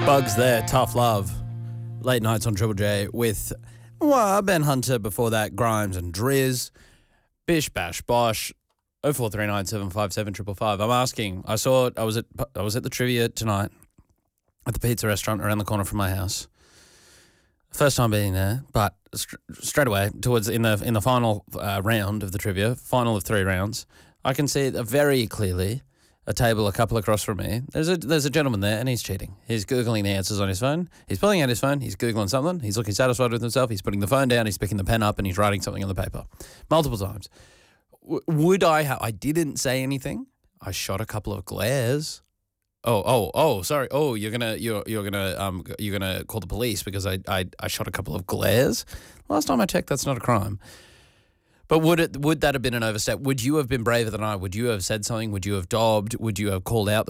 Bugs there, Tough Love. Late nights on Triple J with Ben Hunter, before that Grimes and Driz. Bish Bash Bosh. 0439757555. I'm asking, I was at the trivia tonight at the pizza restaurant around the corner from my house. First time being there, but straight away towards in the final round of the trivia, final of 3 rounds, I can see very clearly a table a couple across from me. There's a gentleman there, and he's cheating. He's Googling the answers on his phone. He's pulling out his phone. He's Googling something. He's looking satisfied with himself. He's putting the phone down. He's picking the pen up, and he's writing something on the paper multiple times. Would I? I didn't say anything. I shot a couple of glares. Sorry. Oh, you're gonna call the police because I shot a couple of glares. Last time I checked, that's not a crime. But would that have been an overstep? Would you have been braver than I? Would you have said something? Would you have dobbed? Would you have called out the